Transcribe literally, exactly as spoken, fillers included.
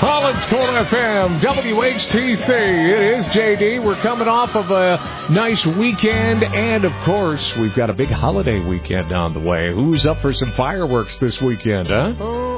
Collins Cool F M, W H T C. It is J D. We're coming off of a nice weekend, and, of course, we've got a big holiday weekend on the way. Who's up for some fireworks this weekend, huh?